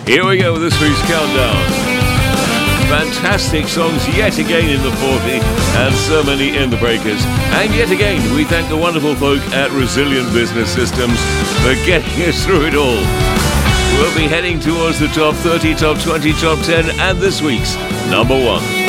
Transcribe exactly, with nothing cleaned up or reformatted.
Here we go with this week's countdown. Fantastic songs yet again in the forty, and so many in the breakers. And yet again, we thank the wonderful folk at Resilient Business Systems for getting us through it all. We'll be heading towards the top thirty, top twenty, top ten, and this week's number one.